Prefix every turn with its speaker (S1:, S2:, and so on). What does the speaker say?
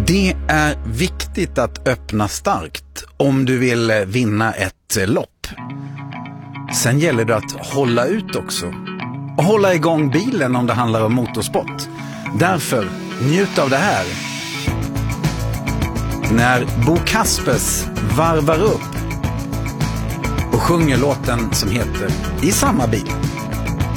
S1: Det är viktigt att öppna starkt om du vill vinna ett lopp. Sen gäller det att hålla ut också. Och hålla igång bilen om det handlar om motorsport. Därför, njut av det här. När Bo Kaspers varvar upp och sjunger låten som heter I samma bil.